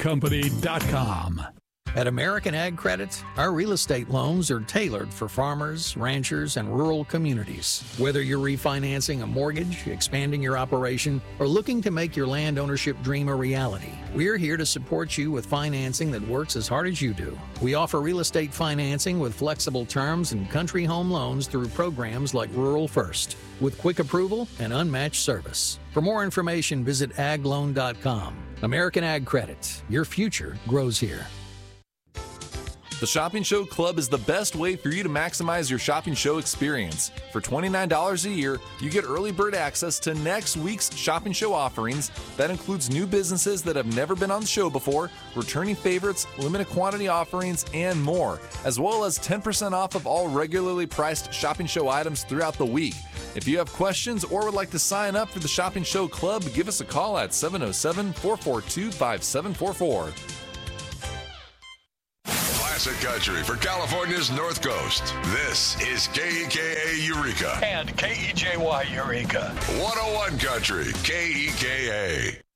AmericanAgCreditCompany.com. At American Ag Credit, our real estate loans are tailored for farmers, ranchers, and rural communities. Whether you're refinancing a mortgage, expanding your operation, or looking to make your land ownership dream a reality, we're here to support you with financing that works as hard as you do. We offer real estate financing with flexible terms and country home loans through programs like Rural First, with quick approval and unmatched service. For more information, visit agloan.com. American Ag Credit. Your future grows here. The Shopping Show Club is the best way for you to maximize your shopping show experience. For $29 a year, you get early bird access to next week's shopping show offerings. That includes new businesses that have never been on the show before, returning favorites, limited quantity offerings, and more, as well as 10% off of all regularly priced shopping show items throughout the week. If you have questions or would like to sign up for the Shopping Show Club, give us a call at 707-442-5744. Classic country for California's North Coast. This is KEKA Eureka. And KEJY Eureka. 101 Country, KEKA.